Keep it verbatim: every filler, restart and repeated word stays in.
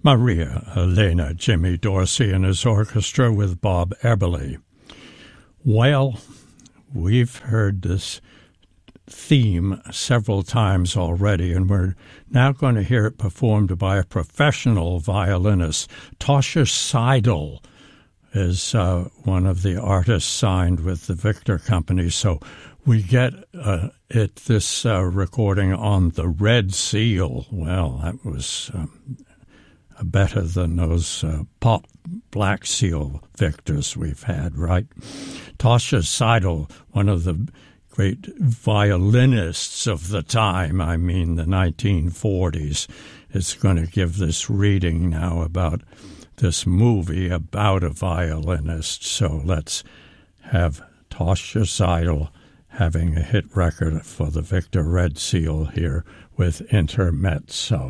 Maria Elena, Jimmy Dorsey and his orchestra with Bob Eberly. Well, we've heard this theme several times already, and we're now going to hear it performed by a professional violinist. Tosha Seidel is uh, one of the artists signed with the Victor Company, so we get uh, it this uh, recording on the Red Seal. Well, that was um, better than those uh, pop Black Seal Victors we've had, right? Tosha Seidel, one of the great violinists of the time, I mean the nineteen forties, is going to give this reading now about this movie about a violinist. So let's have Tosha Seidel having a hit record for the Victor Red Seal here with Intermezzo.